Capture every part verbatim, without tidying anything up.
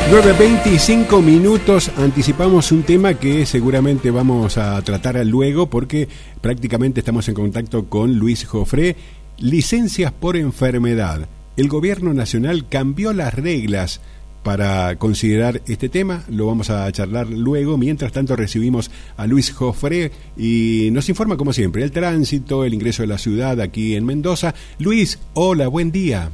nueve veinticinco minutos, anticipamos un tema que seguramente vamos a tratar luego porque prácticamente estamos en contacto con Luis Joffre. Licencias por enfermedad. El gobierno nacional cambió las reglas para considerar este tema, lo vamos a charlar luego. Mientras tanto recibimos a Luis Joffre y nos informa como siempre el tránsito, el ingreso de la ciudad aquí en Mendoza. Luis, hola, buen día.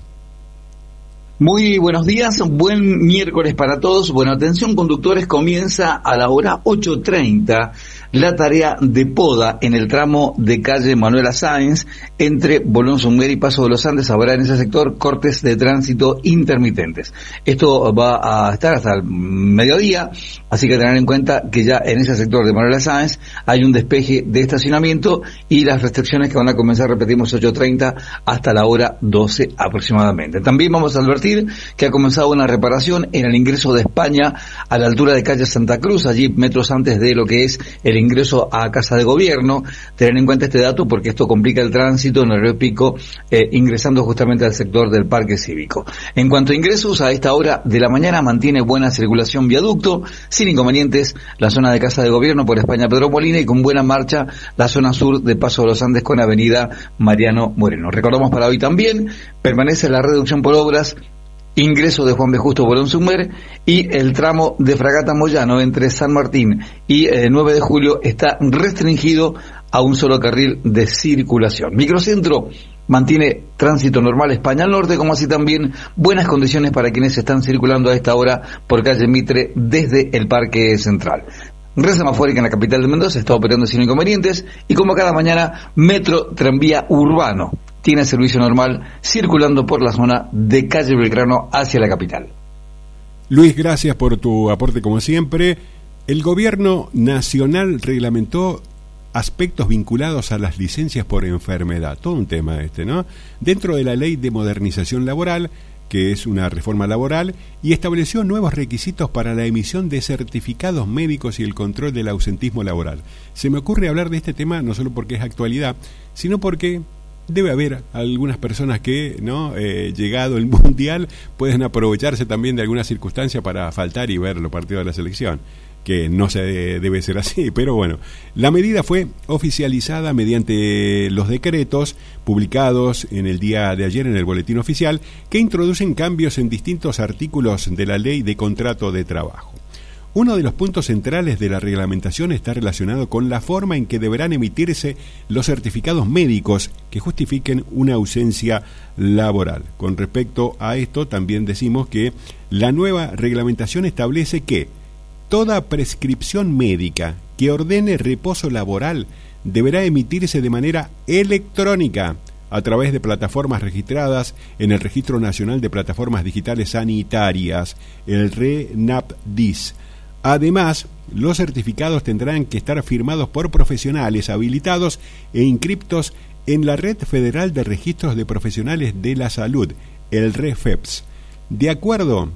Muy buenos días, buen miércoles para todos. Bueno, atención conductores, comienza a la hora ocho treinta la tarea de poda en el tramo de calle Manuela Sáenz entre Bolón Sunguer y Paso de los Andes. Habrá en ese sector cortes de tránsito intermitentes. Esto va a estar hasta el mediodía, así que tener en cuenta que ya en ese sector de Manuela Sáenz hay un despeje de estacionamiento y las restricciones que van a comenzar, repetimos, ocho treinta hasta la hora doce aproximadamente. También vamos a advertir que ha comenzado una reparación en el ingreso de España a la altura de calle Santa Cruz, allí metros antes de lo que es el ingreso a Casa de Gobierno. Tener en cuenta este dato porque esto complica el tránsito en el Río Pico, eh, ingresando justamente al sector del Parque Cívico. En cuanto a ingresos, a esta hora de la mañana mantiene buena circulación viaducto, sin inconvenientes la zona de Casa de Gobierno por España Pedro Molina, y con buena marcha la zona sur de Paso de los Andes con avenida Mariano Moreno. Recordamos para hoy también, permanece la reducción por obras, ingreso de Juan B. Justo Bolón Sunguer, y el tramo de Fragata Moyano entre San Martín y eh, nueve de julio está restringido a un solo carril de circulación. Microcentro mantiene tránsito normal España al norte, como así también buenas condiciones para quienes están circulando a esta hora por calle Mitre desde el Parque Central. Red semafórica en la capital de Mendoza está operando sin inconvenientes, y como cada mañana, Metro Tranvía Urbano tiene servicio normal circulando por la zona de calle Belgrano hacia la capital. Luis, gracias por tu aporte como siempre. El gobierno nacional reglamentó aspectos vinculados a las licencias por enfermedad, todo un tema este, ¿no? Dentro de la Ley de Modernización Laboral, que es una reforma laboral, y estableció nuevos requisitos para la emisión de certificados médicos y el control del ausentismo laboral. Se me ocurre hablar de este tema no solo porque es actualidad, sino porque debe haber algunas personas que, no, eh, llegado el Mundial, pueden aprovecharse también de alguna circunstancia para faltar y ver los partidos de la selección, que no se debe ser así, pero bueno, la medida fue oficializada mediante los decretos publicados en el día de ayer en el Boletín Oficial, que introducen cambios en distintos artículos de la Ley de Contrato de Trabajo. Uno de los puntos centrales de la reglamentación está relacionado con la forma en que deberán emitirse los certificados médicos que justifiquen una ausencia laboral. Con respecto a esto, también decimos que la nueva reglamentación establece que toda prescripción médica que ordene reposo laboral deberá emitirse de manera electrónica a través de plataformas registradas en el Registro Nacional de Plataformas Digitales Sanitarias, el RENAPDIS. Además, los certificados tendrán que estar firmados por profesionales habilitados e inscriptos en la Red Federal de Registros de Profesionales de la Salud, el REFEPS. De acuerdo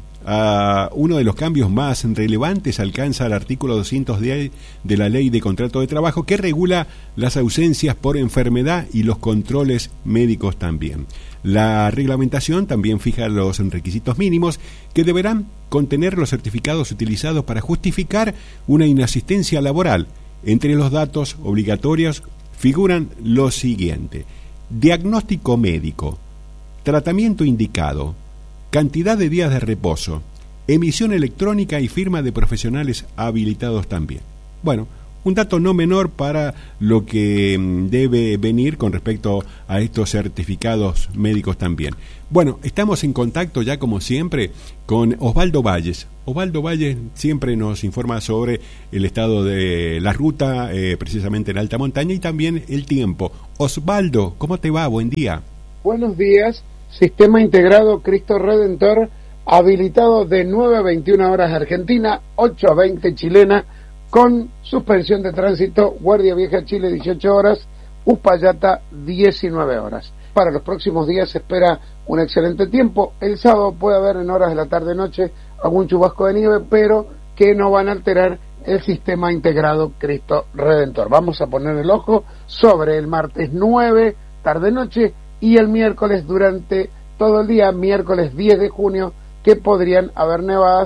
a uno de los cambios más relevantes, alcanza el artículo doscientos diez de la Ley de Contrato de Trabajo, que regula las ausencias por enfermedad y los controles médicos también. La reglamentación también fija los requisitos mínimos que deberán contener los certificados utilizados para justificar una inasistencia laboral. Entre los datos obligatorios figuran lo siguiente: diagnóstico médico, tratamiento indicado, cantidad de días de reposo, emisión electrónica y firma de profesionales habilitados también. Bueno, un dato no menor para lo que debe venir con respecto a estos certificados médicos también. Bueno, estamos en contacto ya como siempre con Osvaldo Valles. Osvaldo Valles siempre nos informa sobre el estado de la ruta, eh, precisamente en alta montaña, y también el tiempo. Osvaldo, ¿cómo te va? Buen día. Buenos días. Sistema integrado Cristo Redentor habilitado de nueve a veintiuna horas Argentina, ocho a veinte chilena, con suspensión de tránsito. Guardia Vieja Chile dieciocho horas, Uspallata diecinueve horas. Para los próximos días se espera un excelente tiempo. El sábado puede haber en horas de la tarde-noche algún chubasco de nieve, pero que no van a alterar el sistema integrado Cristo Redentor. Vamos a poner el ojo sobre el martes nueve, tarde-noche, y el miércoles durante todo el día, miércoles diez de junio, que podrían haber nevadas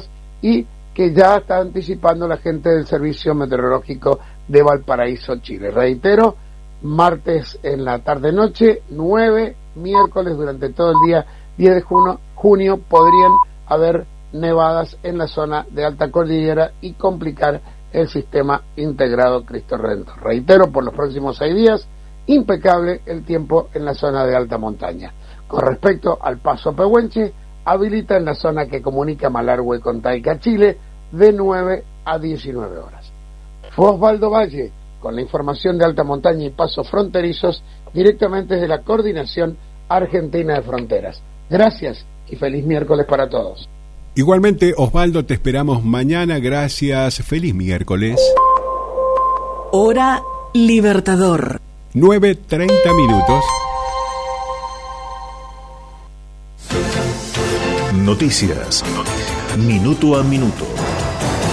y que ya está anticipando la gente del Servicio Meteorológico de Valparaíso, Chile. Reitero, martes en la tarde-noche, nueve, miércoles durante todo el día, diez de junio, junio podrían haber nevadas en la zona de alta cordillera y complicar el sistema integrado Cristo Redentor. Reitero, por los próximos seis días, impecable el tiempo en la zona de alta montaña. Con respecto al paso Pehuenche, habilita en la zona que comunica Malargüe con Talca, Chile, de nueve a diecinueve horas. Fue Osvaldo Valle con la información de alta montaña y pasos fronterizos directamente desde la Coordinación Argentina de Fronteras. Gracias y feliz miércoles para todos. Igualmente, Osvaldo, te esperamos mañana. Gracias. Feliz miércoles. Hora Libertador. nueve treinta minutos. Noticias. Minuto a minuto.